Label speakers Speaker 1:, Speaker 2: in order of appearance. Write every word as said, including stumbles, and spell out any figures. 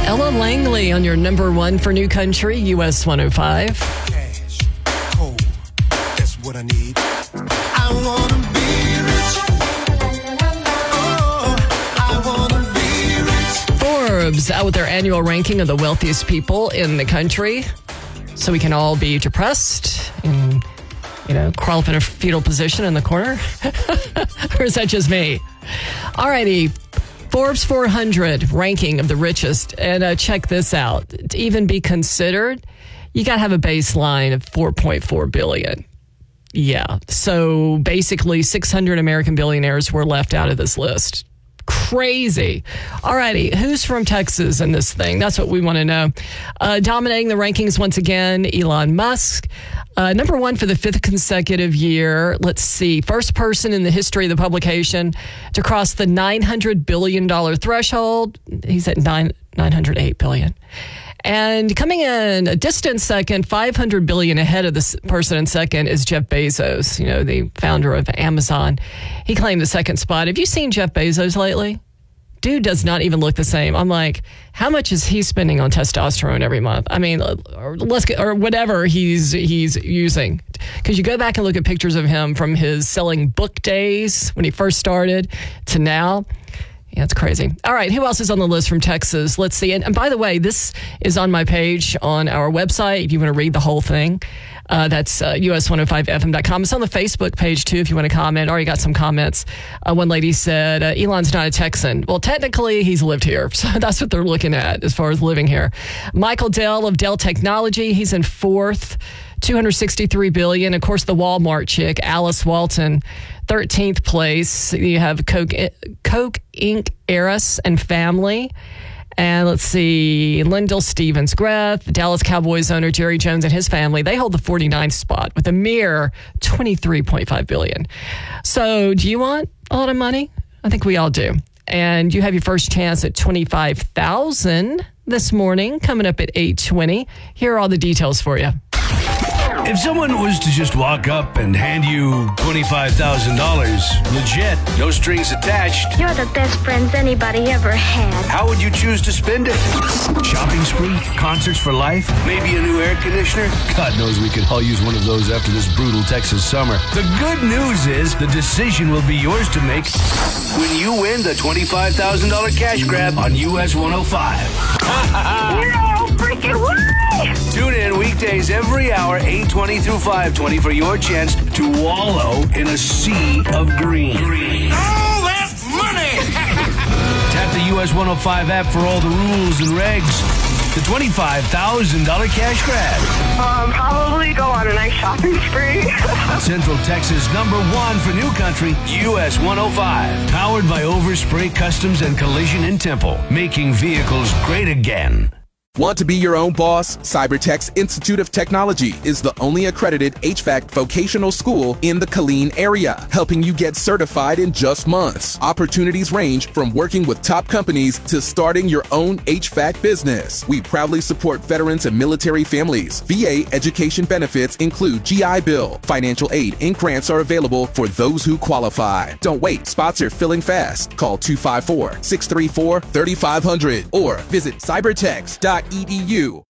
Speaker 1: Ella Langley on your number one for New Country, U S one oh five.
Speaker 2: Cash, cold, that's what I need. I wanna be rich. Oh, I wanna be rich.
Speaker 1: Forbes out with their annual ranking of the wealthiest people in the country. So we can all be depressed and, you know, crawl up in a fetal position in the corner. Or is that just me? All righty. Forbes four hundred ranking of the richest. And uh, check this out. To even be considered, you got to have a baseline of four point four billion dollars. Yeah. So basically, six hundred American billionaires were left out of this list. Crazy. All righty. Who's from Texas in this thing? That's what we want to know. Uh, dominating the rankings once again, Elon Musk. Uh, number one for the fifth consecutive year. Let's see. First person in the history of the publication to cross the nine hundred billion dollars threshold. He's at nine, nine hundred eight billion dollars. And coming in a distant second, five hundred billion dollars ahead of this person in second is Jeff Bezos, you know, the founder of Amazon. He claimed the second spot. Have you seen Jeff Bezos lately? Dude does not even look the same. I'm like, how much is he spending on testosterone every month? I mean, or let's get, or whatever he's he's using. Because you go back and look at pictures of him from his selling book days when he first started to now. Yeah, it's crazy. All right, who else is on the list from Texas? Let's see. And, and by the way, this is on my page on our website if you want to read the whole thing. Uh, that's uh, U S one oh five F M dot com. It's on the Facebook page, too, if you want to comment. Already got some comments. Uh, one lady said, uh, Elon's not a Texan. Well, technically, he's lived here. So that's what they're looking at as far as living here. Michael Dell of Dell Technology, he's in fourth. two hundred sixty-three billion dollars. Of course, the Walmart chick, Alice Walton, thirteenth place. You have Coke, Coke Incorporated heiress and family. And let's see, Lyndall Stevens Greth, Dallas Cowboys owner Jerry Jones and his family, they hold the forty-ninth spot with a mere twenty-three point five billion dollars. So do you want a lot of money? I think we all do. And you have your first chance at twenty-five thousand dollars this morning, coming up at eight twenty. Here are all the details for you.
Speaker 3: If someone was to just walk up and hand you twenty-five thousand dollars, legit, no strings attached,
Speaker 4: You're the best friends anybody ever had.
Speaker 3: how would you choose to spend it? Shopping spree? Concerts for life? Maybe a new air conditioner? God knows we could all use one of those after this brutal Texas summer. The good news is the decision will be yours to make when you win the twenty-five thousand dollars cash grab on U S one oh five.
Speaker 4: No freaking way!
Speaker 3: Tune in weekdays every hour, eight twenty through five twenty, for your chance to wallow in a sea of green. green.
Speaker 2: All that money!
Speaker 3: Tap the U S one oh five app for all the rules and regs. The twenty-five thousand dollars cash grab.
Speaker 4: Um, probably go on a nice shopping spree.
Speaker 3: Central Texas number one for New Country, U S one oh five. Powered by Overspray Customs and Collision in Temple. Making vehicles great again.
Speaker 5: Want to be your own boss? Cybertech's Institute of Technology is the only accredited H V A C vocational school in the Killeen area, helping you get certified in just months. Opportunities range from working with top companies to starting your own H V A C business. We proudly support veterans and military families. V A education benefits include G I Bill. Financial aid and grants are available for those who qualify. Don't wait, spots are filling fast. Call two five four, six three four, three five zero zero or visit cybertex dot e d u.